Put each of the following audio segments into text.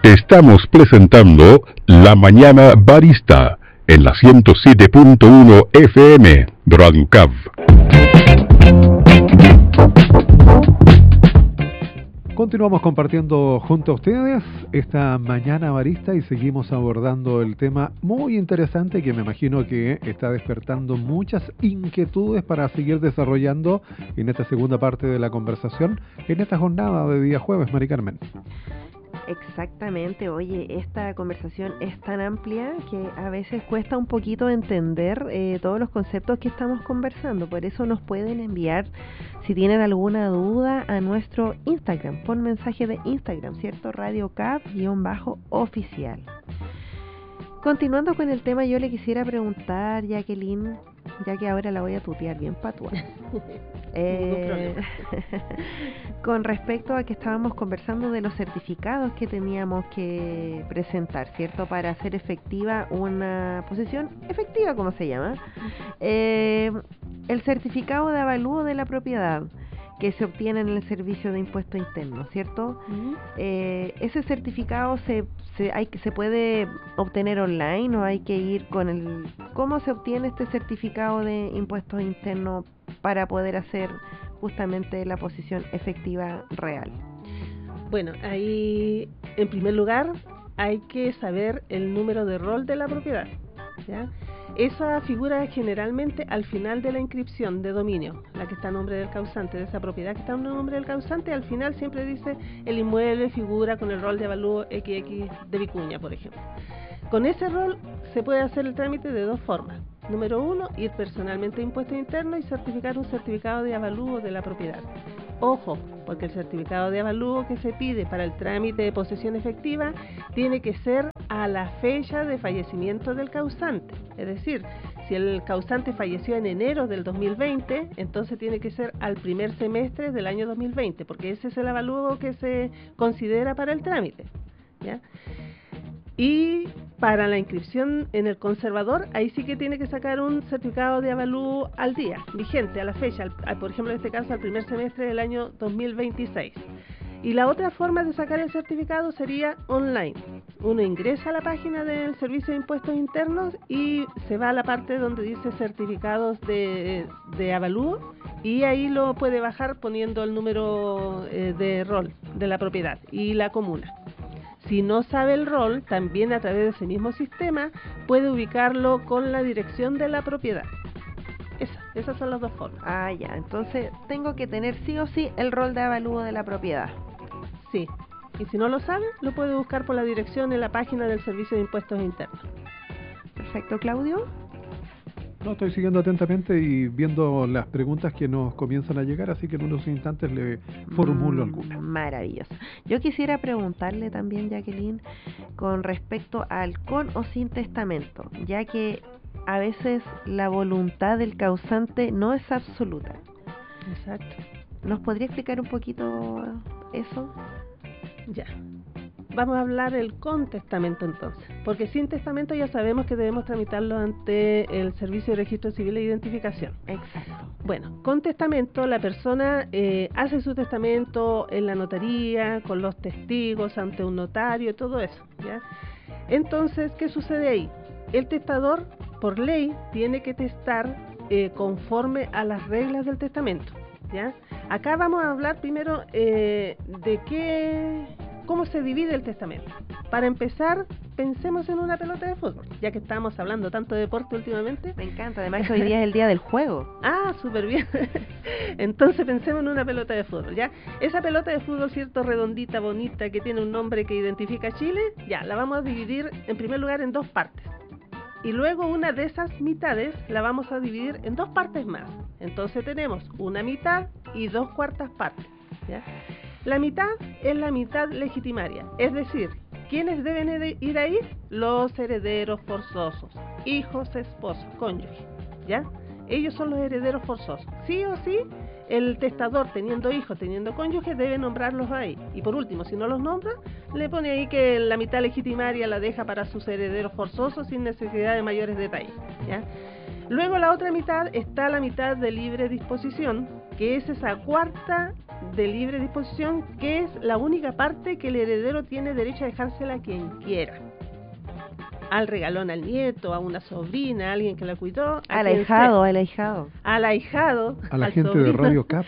Estamos presentando La Mañana Barista en la 107.1 FM de Radio Cav. Continuamos compartiendo junto a ustedes esta Mañana Barista y seguimos abordando el tema muy interesante que me imagino que está despertando muchas inquietudes para seguir desarrollando en esta segunda parte de la conversación en esta jornada de día jueves, Mari Carmen. Exactamente, oye, esta conversación es tan amplia que a veces cuesta un poquito entender todos los conceptos que estamos conversando, por eso nos pueden enviar, si tienen alguna duda, a nuestro Instagram, pon mensaje de Instagram, ¿cierto? Radio Cap_oficial. Continuando con el tema, yo le quisiera preguntar, Jacqueline, ya que ahora la voy a tutear bien patua. Con respecto a que estábamos conversando de los certificados que teníamos que presentar, ¿cierto? Para hacer efectiva una posición efectiva, ¿cómo se llama? El certificado de avalúo de la propiedad que se obtiene en el servicio de impuesto interno, ¿cierto? Ese certificado se puede obtener online o hay que ir con el... ¿Cómo se obtiene este certificado de impuestos internos para poder hacer justamente la posición efectiva real? Bueno, ahí en primer lugar hay que saber el número de rol de la propiedad, ¿ya? Esa figura generalmente al final de la inscripción de dominio, la que está a nombre del causante, de esa propiedad que está a nombre del causante, al final siempre dice el inmueble figura con el rol de avalúo XX de Vicuña, por ejemplo. Con ese rol se puede hacer el trámite de dos formas. Número uno, ir personalmente a impuesto interno y certificar un certificado de avalúo de la propiedad. Ojo, porque el certificado de avalúo que se pide para el trámite de posesión efectiva tiene que ser a la fecha de fallecimiento del causante. Es decir, si el causante falleció en enero del 2020, entonces tiene que ser al primer semestre del año 2020, porque ese es el avalúo que se considera para el trámite, ¿ya? Y para la inscripción en el conservador, ahí sí que tiene que sacar un certificado de avalúo al día, vigente a la fecha, por ejemplo en este caso al primer semestre del año 2026. Y la otra forma de sacar el certificado sería online. Uno ingresa a la página del Servicio de Impuestos Internos y se va a la parte donde dice certificados de avalúo y ahí lo puede bajar poniendo el número de rol de la propiedad y la comuna. Si no sabe el rol, también a través de ese mismo sistema puede ubicarlo con la dirección de la propiedad. Esas son las dos formas. Ah, ya, entonces tengo que tener sí o sí el rol de avalúo de la propiedad. Sí, y si no lo sabe, lo puede buscar por la dirección en la página del Servicio de Impuestos Internos. Perfecto, Claudio. No, estoy siguiendo atentamente y viendo las preguntas que nos comienzan a llegar, así que en unos instantes le formulo algunas. Maravilloso. Yo quisiera preguntarle también, Jacqueline, con respecto al con o sin testamento, ya que a veces la voluntad del causante no es absoluta. Exacto. ¿Nos podría explicar un poquito eso? Ya. Vamos a hablar del con testamento entonces, porque sin testamento ya sabemos que debemos tramitarlo ante el Servicio de Registro Civil e Identificación. Exacto. Bueno, con testamento la persona hace su testamento en la notaría, con los testigos, ante un notario, todo eso, ¿ya? Entonces, ¿qué sucede ahí? El testador, por ley, tiene que testar conforme a las reglas del testamento, ¿ya? Acá vamos a hablar primero cómo se divide el testamento. Para empezar, pensemos en una pelota de fútbol, ya que estamos hablando tanto de deporte últimamente. Me encanta, además que hoy día es el día del juego. Ah, súper bien. Entonces pensemos en una pelota de fútbol, ¿ya? Esa pelota de fútbol, cierto, redondita, bonita, que tiene un nombre que identifica a Chile, ya, la vamos a dividir en primer lugar en dos partes. Y luego una de esas mitades la vamos a dividir en dos partes más. Entonces tenemos una mitad y 2/4 partes, ¿ya? La mitad es la mitad legitimaria, es decir, ¿quiénes deben ir ahí? Los herederos forzosos, hijos, esposos, cónyuges, ¿ya? Ellos son los herederos forzosos. Sí o sí, el testador, teniendo hijos, teniendo cónyuges, debe nombrarlos ahí. Y por último, si no los nombra, le pone ahí que la mitad legitimaria la deja para sus herederos forzosos sin necesidad de mayores detalles, ¿ya? Luego la otra mitad está la mitad de libre disposición, que es esa cuarta de libre disposición, que es la única parte que el heredero tiene derecho a dejársela a quien quiera. Al regalón, al nieto, a una sobrina, a alguien que la cuidó, al ahijado, al ahijado. Al ahijado. A la al gente sobrino, de Radio Cap.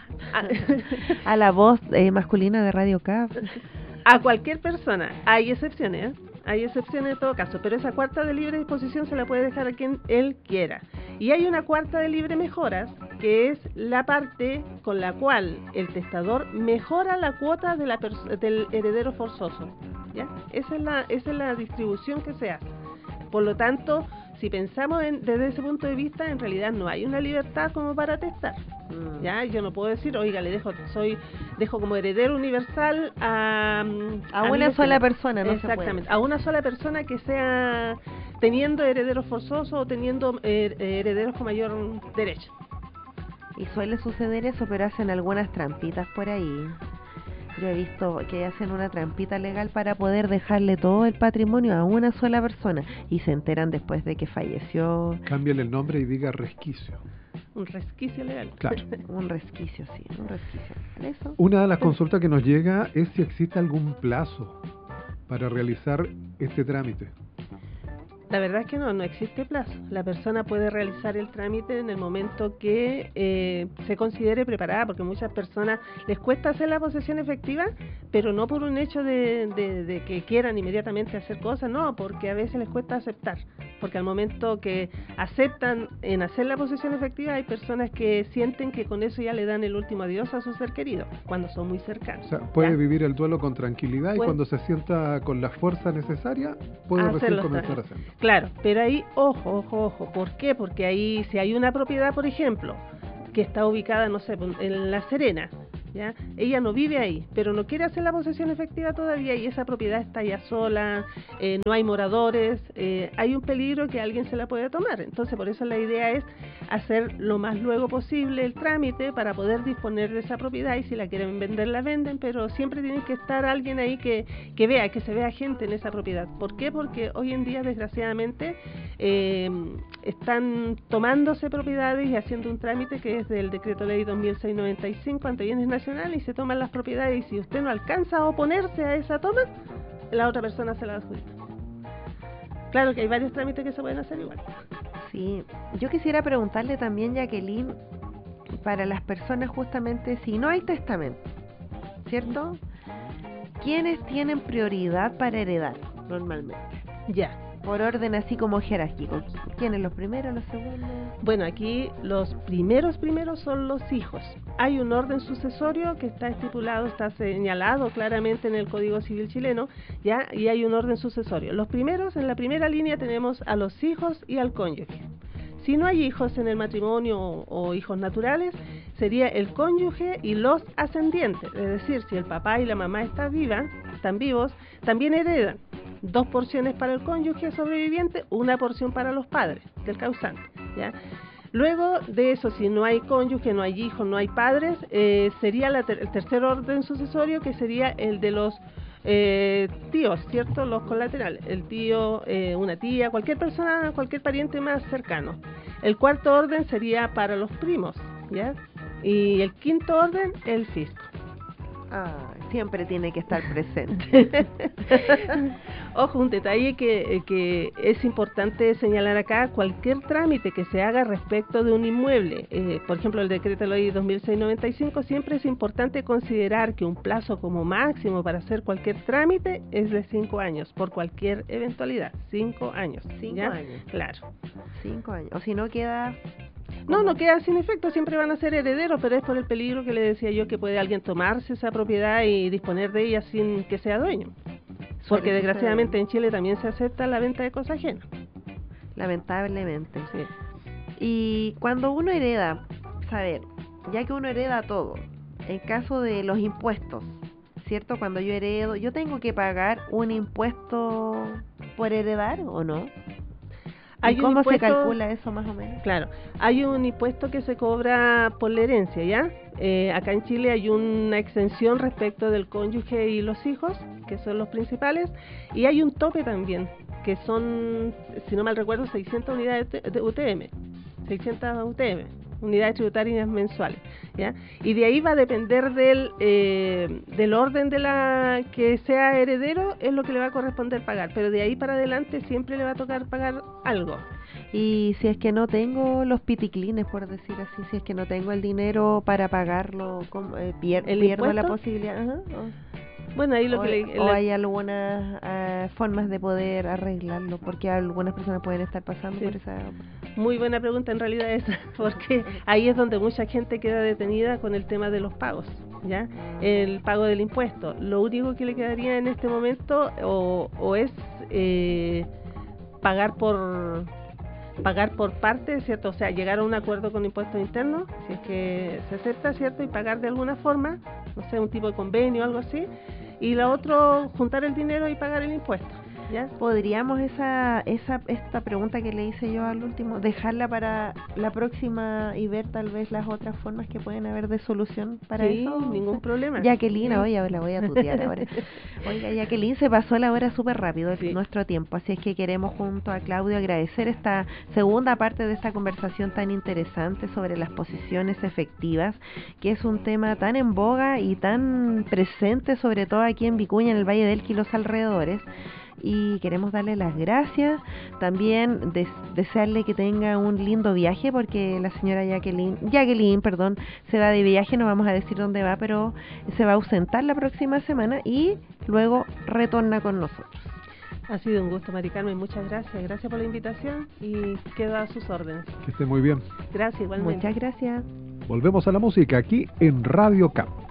A la voz masculina de Radio Cap. A cualquier persona. Hay excepciones, ¿eh? Hay excepciones en todo caso, pero esa cuarta de libre disposición se la puede dejar a quien él quiera. Y hay una cuarta de libre mejoras, que es la parte con la cual el testador mejora la cuota de del heredero forzoso, ¿ya? Esa es la distribución que se hace. Por lo tanto, si pensamos desde ese punto de vista, en realidad no hay una libertad como para testar. Ya, yo no puedo decir, oiga, dejo como heredero universal a una sola persona, no exactamente, se puede. a una sola persona que sea teniendo herederos forzosos o teniendo herederos con mayor derecho. Y suele suceder eso, pero hacen algunas trampitas por ahí. Yo he visto que hacen una trampita legal para poder dejarle todo el patrimonio a una sola persona y se enteran después de que falleció. Cámbiale el nombre y diga resquicio. Un resquicio legal. Claro. Un resquicio, sí, un resquicio. ¿Eso? Una de las consultas que nos llega es si existe algún plazo para realizar este trámite. La verdad es que no existe plazo. La persona puede realizar el trámite en el momento que se considere preparada, porque muchas personas les cuesta hacer la posesión efectiva, pero no por un hecho de que quieran inmediatamente hacer cosas, no, porque a veces les cuesta aceptar, porque al momento que aceptan en hacer la posesión efectiva, hay personas que sienten que con eso ya le dan el último adiós a su ser querido, cuando son muy cercanos. O sea, puede ¿ya? vivir el duelo con tranquilidad y cuando se sienta con la fuerza necesaria, puede recién comenzar a hacerlo. Claro, pero ahí, ojo. ¿Por qué? Porque ahí, si hay una propiedad, por ejemplo, que está ubicada, no sé, en La Serena, ¿ya? Ella no vive ahí, pero no quiere hacer la posesión efectiva todavía y esa propiedad está ya sola, no hay moradores, hay un peligro que alguien se la puede tomar. Entonces, por eso la idea es hacer lo más luego posible el trámite para poder disponer de esa propiedad y si la quieren vender, la venden, pero siempre tiene que estar alguien ahí que vea, que se vea gente en esa propiedad. ¿Por qué? Porque hoy en día, desgraciadamente, están tomándose propiedades y haciendo un trámite que es del Decreto Ley 2695 ante Bienes Nacionales y se toman las propiedades y si usted no alcanza a oponerse a esa toma, la otra persona se la adjudica. Claro que hay varios trámites que se pueden hacer igual. Sí, yo quisiera preguntarle también, Jacqueline, para las personas justamente, si no hay testamento, ¿cierto? ¿Quiénes tienen prioridad para heredar normalmente? Ya. Por orden así como jerárquico. ¿Quiénes los primeros, los segundos? Bueno, aquí los primeros son los hijos. Hay un orden sucesorio que está estipulado, está señalado claramente en el Código Civil chileno, ya, y hay un orden sucesorio. Los primeros, en la primera línea tenemos a los hijos y al cónyuge. Si no hay hijos en el matrimonio o hijos naturales, sería el cónyuge y los ascendientes. Es decir, si el papá y la mamá están vivos, también heredan. 2 porciones para el cónyuge sobreviviente, 1 porción para los padres del causante, ¿ya? Luego de eso, si no hay cónyuge, no hay hijos, no hay padres, sería el tercer orden sucesorio, que sería el de los tíos, ¿cierto? Los colaterales, el tío, una tía, cualquier persona, cualquier pariente más cercano. El cuarto orden sería para los primos, ¿ya? Y el quinto orden, el fisco. Siempre tiene que estar presente. Ojo, un detalle que es importante señalar acá: cualquier trámite que se haga respecto de un inmueble, por ejemplo el Decreto Ley 2695, siempre es importante considerar que un plazo como máximo para hacer cualquier trámite es de 5 años, por cualquier eventualidad. 5 años. 5 ¿ya? años. Claro. 5 años. O si no queda... No queda sin efecto, siempre van a ser herederos, pero es por el peligro que le decía yo, que puede alguien tomarse esa propiedad y disponer de ella sin que sea dueño. Porque desgraciadamente en Chile también se acepta la venta de cosas ajenas. Lamentablemente. Sí. Y cuando uno hereda, saber, ya que uno hereda todo, en caso de los impuestos, ¿cierto? Cuando yo heredo, ¿yo tengo que pagar un impuesto por heredar o no? ¿Y cómo se calcula eso más o menos? Claro, hay un impuesto que se cobra por la herencia, ¿ya? Acá en Chile hay una exención respecto del cónyuge y los hijos, que son los principales, y hay un tope también, que son, si no mal recuerdo, 600 unidades de UTM, 600 UTM, unidades tributarias mensuales, ¿ya? Y de ahí va a depender del orden de la que sea heredero, es lo que le va a corresponder pagar, pero de ahí para adelante siempre le va a tocar pagar algo. Y si es que no tengo los piticlines, por decir así, si es que no tengo el dinero para pagarlo, pierdo la posibilidad. Ajá, bueno, ahí o hay algunas formas de poder arreglarlo, porque algunas personas pueden estar pasando por esa... Muy buena pregunta en realidad esa, porque ahí es donde mucha gente queda detenida con el tema de los pagos, ¿ya? El pago del impuesto. Lo único que le quedaría en este momento o es pagar por parte, ¿cierto? O sea, llegar a un acuerdo con impuestos internos, si es que se acepta, ¿cierto? Y pagar de alguna forma, no sé, un tipo de convenio o algo así. Y la otra, juntar el dinero y pagar el impuesto, ¿ya? ¿Podríamos esta pregunta que le hice yo al último, dejarla para la próxima y ver tal vez las otras formas que pueden haber de solución para eso? Sí, ningún problema. Jacqueline, oye, la voy a tutear ahora. Oiga, Jacqueline, se pasó la hora súper rápido, nuestro tiempo, así es que queremos junto a Claudio agradecer esta segunda parte de esta conversación tan interesante sobre las posiciones efectivas, que es un tema tan en boga y tan presente, sobre todo aquí en Vicuña, en el Valle del Elqui y los alrededores. Y queremos darle las gracias, también desearle que tenga un lindo viaje, porque la señora Jacqueline, se va de viaje, no vamos a decir dónde va, pero se va a ausentar la próxima semana y luego retorna con nosotros. Ha sido un gusto, Mari Carmen, muchas gracias por la invitación y quedo a sus órdenes. Que esté muy bien. Gracias, igualmente. Muchas gracias. Volvemos a la música aquí en Radio CAP.